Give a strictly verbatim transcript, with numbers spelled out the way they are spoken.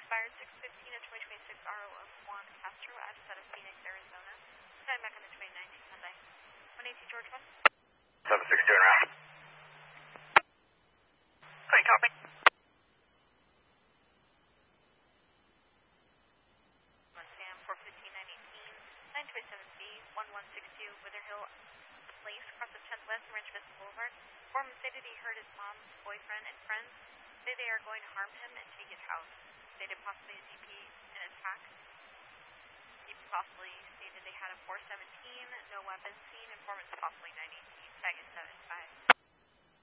expired six fifteen of twenty twenty-six R O of Juan Castro, address out of Phoenix, Arizona. Time back on the twenty nineteen Hyundai. one eighty George one. seven six two and round. Sorry, copy. One Sam, four fifteen nine eighteen, nine twenty-seven B, one one six two, Wither Hill Place, across of tenth West, Ranch Vista Boulevard. Foreman stated he heard his mom's boyfriend and friends say they are going to harm him and take his house. Stated possibly a D P an attack. He possibly stated they had a four seventeen, no weapons seen, informant's possibly nine eighteen, tag is seven five.